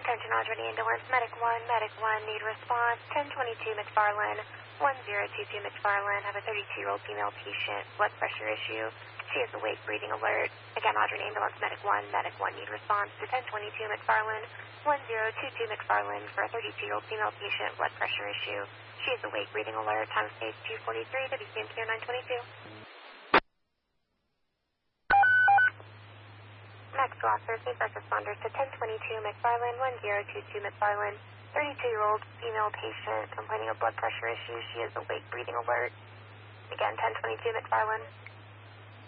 Attention Audrey ambulance, Medic 1, need response, 1022 McFarland, 1022 McFarland, have a 32-year-old female patient, blood pressure issue. She has awake breathing alert. Again, Audrey ambulance, Medic 1, need response to 1022 McFarland, 1022 McFarland for a 32-year-old female patient, blood pressure issue. She is awake breathing alert, time space 243, WCMQ 922. Maxwell officers, first responders to 1022 McFarland, 1022 McFarland, 32-year-old female patient complaining of blood pressure issues. She is awake breathing alert. Again, 1022 McFarland.